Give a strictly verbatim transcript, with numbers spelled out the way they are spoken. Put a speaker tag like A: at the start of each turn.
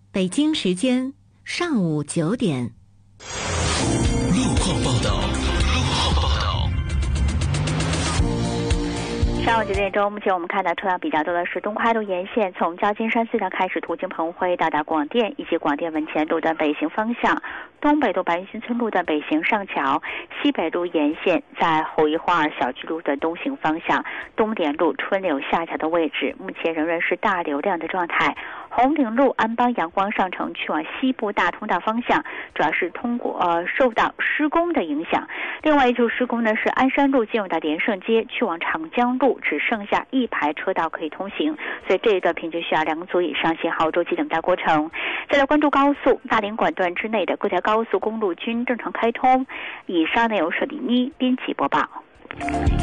A: 北京时间上午九点。
B: 路况报道。路况报道。
C: 上午九点钟，目前我们看到车辆比较多的是东快路沿线，从旧金山隧道开始途经鹏辉到达广电以及广电文前路段北行方向，东北路白云新村路段北行上桥，西北路沿线在后一花儿小区路的东行方向，东点路春柳下桥的位置，目前仍然是大流量的状态。红岭路安邦阳光上城去往西部大通道方向，主要是通过呃受到施工的影响。另外一处施工呢是鞍山路进入到连胜街去往长江路，只剩下一排车道可以通行，所以这一段平均需要两组以上信号周期等待过程。再来关注高速，大连管段之内的各条高速公路均正常开通。以上内容是李妮编辑播报。